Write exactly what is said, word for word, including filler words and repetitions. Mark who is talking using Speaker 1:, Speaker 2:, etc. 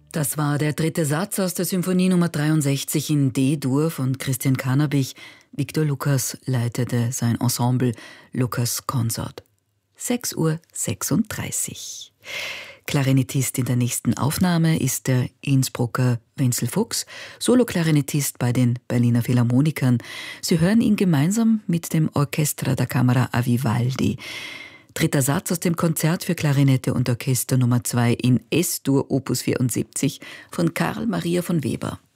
Speaker 1: Das war der dritte Satz aus der Symphonie Nummer dreiundsechzig in D-Dur von Christian Cannabich. Viktor Lukas leitete sein Ensemble Lukas Consort. sechs Uhr sechsunddreißig. Klarinettist in der nächsten Aufnahme ist der Innsbrucker Wenzel Fuchs, Soloklarinettist bei den Berliner Philharmonikern. Sie hören ihn gemeinsam mit dem Orchestra da Camera a Vivaldi. Dritter Satz aus dem Konzert für Klarinette und Orchester Nummer zwei in S-Dur Opus vierundsiebzig von Karl Maria von Weber.